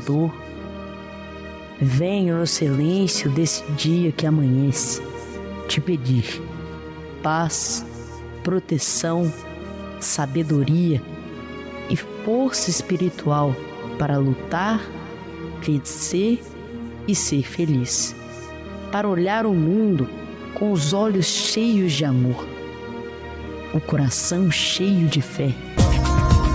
dor. Venho no silêncio desse dia que amanhece te pedir paz, proteção, sabedoria e força espiritual para lutar, vencer e ser feliz. Para olhar o mundo com os olhos cheios de amor, o coração cheio de fé.